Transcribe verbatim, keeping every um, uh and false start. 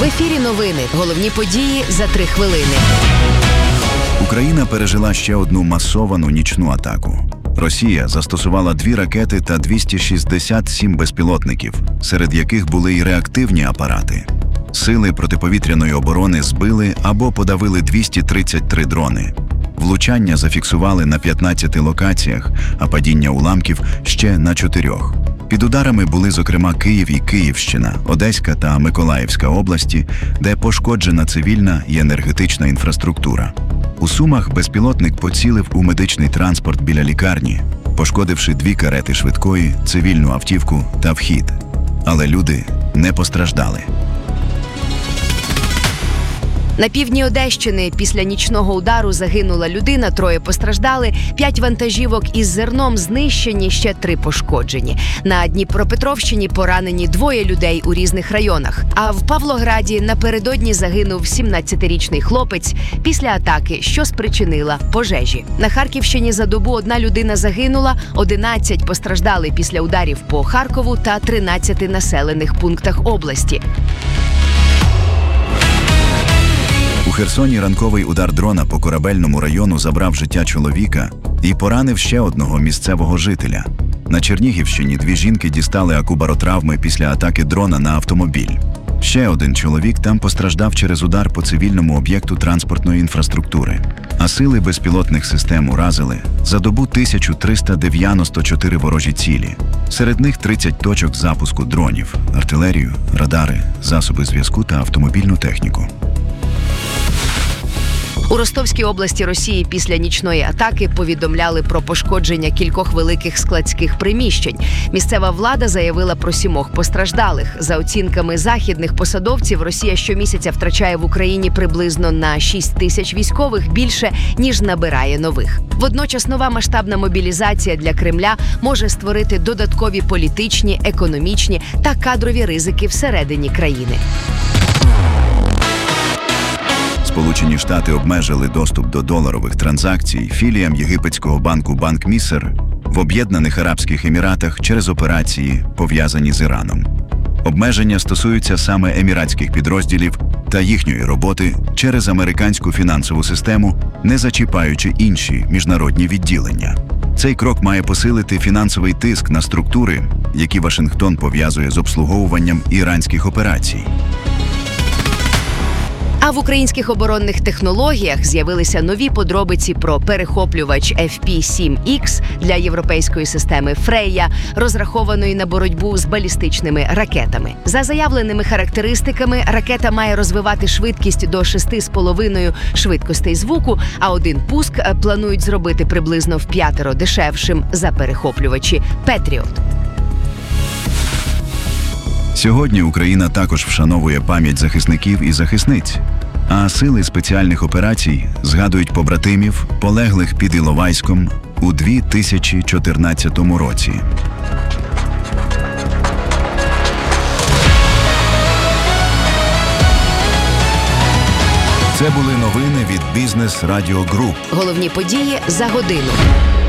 В ефірі новини. Головні події за три хвилини. Україна пережила ще одну масовану нічну атаку. Росія застосувала дві ракети та двісті шістдесят сім безпілотників, серед яких були й реактивні апарати. Сили протиповітряної оборони збили або подавили двісті тридцять три дрони. Влучання зафіксували на п'ятнадцяти локаціях, а падіння уламків ще на чотирьох. Під ударами були, зокрема, Київ і Київщина, Одеська та Миколаївська області, де пошкоджена цивільна і енергетична інфраструктура. У Сумах безпілотник поцілив у медичний транспорт біля лікарні, пошкодивши дві карети швидкої, цивільну автівку та вхід. Але люди не постраждали. На півдні Одещини після нічного удару загинула людина, троє постраждали, п'ять вантажівок із зерном знищені, ще три пошкоджені. На Дніпропетровщині поранені двоє людей у різних районах. А в Павлограді напередодні загинув сімнадцятирічний хлопець після атаки, що спричинила пожежі. На Харківщині за добу одна людина загинула, одинадцять постраждали після ударів по Харкову та тринадцяти населених пунктах області. У Херсоні ранковий удар дрона по Корабельному району забрав життя чоловіка і поранив ще одного місцевого жителя. На Чернігівщині дві жінки дістали акубаротравми після атаки дрона на автомобіль. Ще один чоловік там постраждав через удар по цивільному об'єкту транспортної інфраструктури. А сили безпілотних систем уразили за добу тисячу триста дев'яносто чотири ворожі цілі. Серед них тридцять точок запуску дронів, артилерію, радари, засоби зв'язку та автомобільну техніку. У Ростовській області Росії після нічної атаки повідомляли про пошкодження кількох великих складських приміщень. Місцева влада заявила про сімох постраждалих. За оцінками західних посадовців, Росія щомісяця втрачає в Україні приблизно на шість тисяч військових більше, ніж набирає нових. Водночас нова масштабна мобілізація для Кремля може створити додаткові політичні, економічні та кадрові ризики всередині країни. Сполучені Штати обмежили доступ до доларових транзакцій філіям єгипетського банку Банк Міср в Об'єднаних Арабських Еміратах через операції, пов'язані з Іраном. Обмеження стосуються саме еміратських підрозділів та їхньої роботи через американську фінансову систему, не зачіпаючи інші міжнародні відділення. Цей крок має посилити фінансовий тиск на структури, які Вашингтон пов'язує з обслуговуванням іранських операцій. А в українських оборонних технологіях з'явилися нові подробиці про перехоплювач еф пі сім ікс для європейської системи Фрейя, розрахованої на боротьбу з балістичними ракетами. За заявленими характеристиками, ракета має розвивати швидкість до шести з половиною швидкостей звуку, а один пуск планують зробити приблизно в п'ятеро дешевшим за перехоплювачі «Петріот». Сьогодні Україна також вшановує пам'ять захисників і захисниць, а сили спеціальних операцій згадують побратимів, полеглих під Іловайськом у дві тисячі чотирнадцятому році. Це були новини від Бізнес Радіо Груп. Головні події за годину.